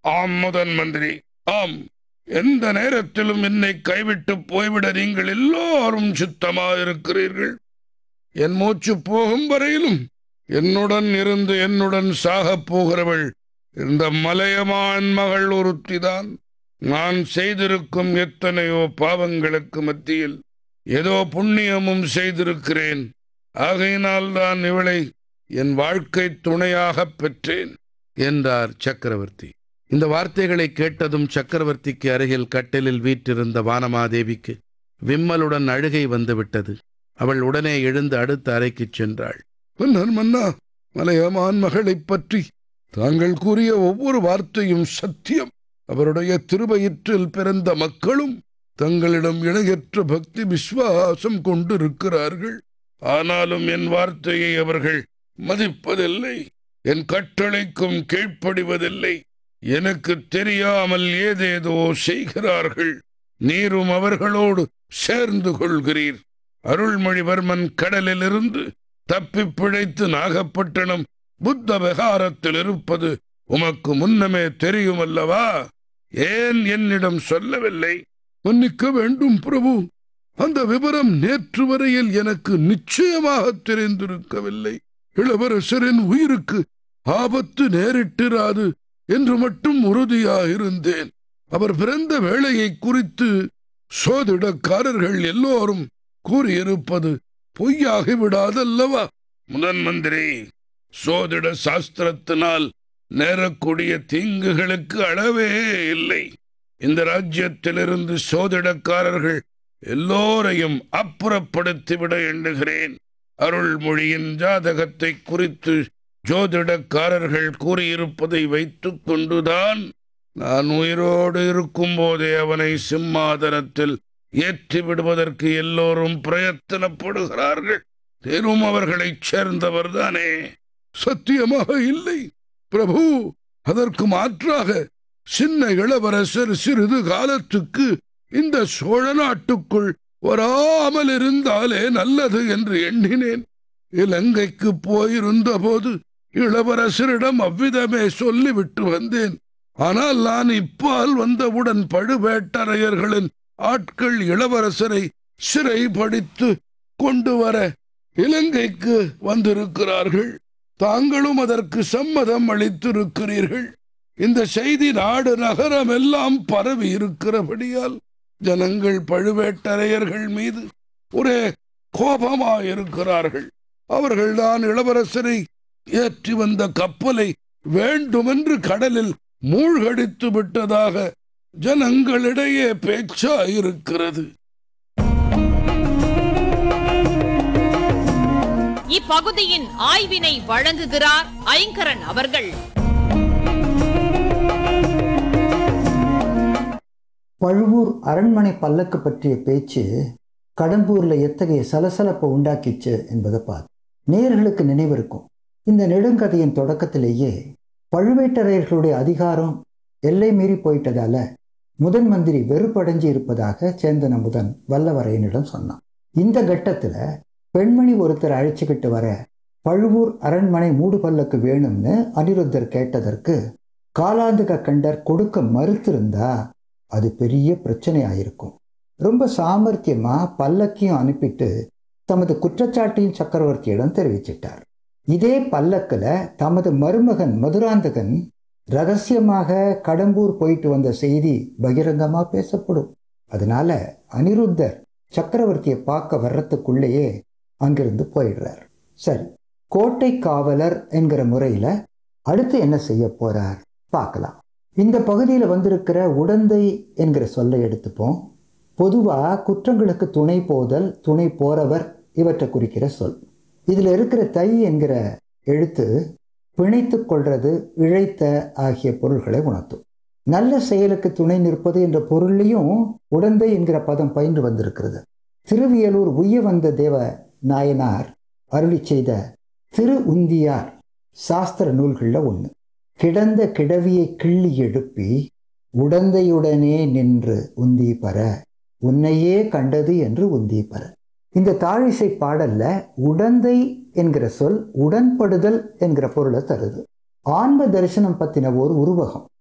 ஆம் முதன் மந்திரி, ஆம். எந்த நேரத்திலும் என்னை கைவிட்டு போய்விட நீங்கள் எல்லோரும் சுத்தமாயிருக்கிறீர்கள். என் மூச்சு போகும் வரையிலும் என்னுடன் இருந்து என்னுடன் சாகப் போகிறவள் இந்த மலையமான் மகள் ஒருத்திதான். நான் செய்திருக்கும் எத்தனையோ பாவங்களுக்கு மத்தியில் ஏதோ புண்ணியமும் செய்திருக்கிறேன். ஆகையினால் தான் இவளை என் வாழ்க்கை துணையாகப் பெற்றேன் என்றார் சக்கரவர்த்தி. இந்த வார்த்தைகளை கேட்டதும் சக்கரவர்த்திக்கு அருகில் கட்டிலில் வீற்றிருந்த வானமாதேவிக்கு விம்மலுடன் அழுகை வந்துவிட்டது. அவள் உடனே எழுந்து அடுத்த அறைக்குச் சென்றாள். மன்னர் மன்னா, மலையமான் மகளைப் பற்றி தாங்கள் கூறிய ஒவ்வொரு வார்த்தையும் சத்தியம். அவருடைய திருவயிற்றில் பிறந்த மக்களும் தங்களிடம் இணையற்ற பக்தி விசுவாசம் கொண்டிருக்கிறார்கள். ஆனாலும் என் வார்த்தையை அவர்கள் மதிப்பதில்லை, என் கட்டளைக்கும் கீழ்ப்படிவதில்லை. எனக்கு தெரியாமல் ஏதேதோ செய்கிறார்கள். நீரும் அவர்களோடு சேர்ந்து கொள்கிறீர். அருள்மொழிவர்மன் கடலிலிருந்து தப்பி பிழைத்து நாகப்பட்டினம் புத்த விகாரத்தில் இருப்பது உமக்கு முன்னமே தெரியுமல்லவா? ஏன் என்னிடம் சொல்லவில்லை? மன்னிக்க வேண்டும் பிரபு, அந்த விவரம் நேற்று வரையில் எனக்கு நிச்சயமாக தெரிந்திருக்கவில்லை. இளவரசரின் உயிருக்கு ஆபத்து நேரிட்டிராது என்று மட்டும் உறுதியாயிருந்தேன். அவர் பிறந்த வேளையை குறித்து சோதிடக்காரர்கள் எல்லோரும் கூறியிருப்பது பொய்யாகிவிடாதல்லவா? முதன் மந்திரி, சோதிட சாஸ்திரத்தினால் நேரக்கூடிய தீங்குகளுக்கு அளவே இல்லை. இந்த ராஜ்யத்திலிருந்து சோதிடக்காரர்கள் எல்லோரையும் அப்புறப்படுத்திவிட எண்ணுகிறேன். அருள்மொழியின் ஜாதகத்தை குறித்து ஜோதிடக்காரர்கள் கூறியிருப்பதை வைத்துக் கொண்டுதான் நான் உயிரோடு இருக்கும் போதே அவனை சிம்மாதனத்தில் ஏற்றி விடுவதற்கு எல்லோரும் பிரயத்தனப்படுகிறார்கள். தேரும் அவர்களைச் சேர்ந்தவர்தானே? சத்தியமாக இல்லை பிரபு. அதற்கு மாற்றாக சின்ன இளவரசர் சிறிது காலத்துக்கு இந்த சோழ நாட்டுக்குள் வராமல் இருந்தாலே நல்லது என்று எண்ணினேன். இலங்கைக்கு போயிருந்த போது இளவரசரிடம் அவ்விதமே சொல்லிவிட்டு வந்தேன். ஆனால் நான் இப்பால் வந்தவுடன் பழுவேட்டரையர்களின் ஆட்கள் இளவரசரை சிறைப்படுத்தி கொண்டு வர இலங்கைக்கு வந்திருக்கிறார்கள். தாங்களும் அதற்கு சம்மதம் அளித்திருக்கிறீர்கள். இந்த செய்தி நாடு நகரம் எல்லாம் பரவி இருக்கிறபடியால் ஜனங்கள் பழுவேட்டரையர்கள் மீது ஒரே கோபமாயிருக்கிறார்கள். அவர்கள்தான் இளவரசரை ஏற்றி வந்த கப்பலை வேண்டுமென்று கடலில் மூழ்கடித்து விட்டதாக ஜனங்களிடையே பேச்சாயிருக்கிறது. இப்பகுதியின் ஆய்வினை வழங்குகிறார் ஐங்கரன் அவர்கள். பழுவூர் அரண்மனை பல்லக்கு பற்றிய பேச்சு கடம்பூர்ல எத்தகைய சலசலப்பை உண்டாக்கிச்சு என்பதை பார்த்து நேயர்களுக்கு நினைவிருக்கும். இந்த நெடுங்கதையின் தொடக்கத்திலேயே பழுவேட்டரையர்களுடைய அதிகாரம் எல்லை மீறி போயிட்டதால முதன் மந்திரி வெறுப்படைஞ்சு இருப்பதாக சேந்தன் அமுதன் வல்லவரையனிடம் சொன்னான். இந்த கட்டத்துல பெண்மணி ஒருத்தர் அழைச்சிக்கிட்டு வர பழுவூர் அரண்மனை மூடு பல்லக்கு வேணும்னு அனிருத்தர் கேட்டதற்கு காலாந்தக கண்டர் கொடுக்க மறுத்திருந்தா அது பெரிய பிரச்சனை ஆயிருக்கும். ரொம்ப சாமர்த்தியமா பல்லக்கையும் அனுப்பிட்டு தமது குற்றச்சாட்டையும் சக்கரவர்த்தியிடம் தெரிவிச்சிட்டார். இதே பல்லக்கில் தமது மருமகன் மதுராந்தகன் ரகசியமாக கடம்பூர் போயிட்டு வந்த செய்தி பகிரங்கமா பேசப்படும். அதனால அனிருத்தர் சக்கரவர்த்தியை பார்க்க வர்றதுக்குள்ளேயே அங்கிருந்து போயிடுறார். சரி, கோட்டை காவலர் என்கிற முறையில அடுத்து என்ன செய்ய போறார் பார்க்கலாம். இந்த பகுதியில் வந்திருக்கிற உடந்தை என்கிற சொல்லை எடுத்துப்போம். பொதுவாக குற்றங்களுக்கு துணை போதல், துணை போறவர் இவற்றை குறிக்கிற சொல். இதில் இருக்கிற தை என்கிற எழுத்து பிணைத்து கொள்றது, இழைத்த ஆகிய பொருள்களை உணர்த்தும். நல்ல செயலுக்கு துணை நிற்பது என்ற பொருளையும் உடந்தை என்கிற பதம் பயின்று வந்திருக்கிறது. திருவியலூர் உய்ய வந்த தேவ நாயனார் அருளி செய்த திரு உந்தியார் சாஸ்திர நூல்களில் ஒன்று. கிடந்த கிடவியை கிள்ளி எழுப்பி உடந்தையுடனே நின்று உந்தி பர உன்னையே கண்டது என்று உந்தி பர. இந்த தாழிசை பாடல்ல உடந்தை என்கிற சொல் உடன்படுதல் என்கிற பொருளை தருது. ஆன்ம தரிசனம் பத்தின ஒரு உருவகம்.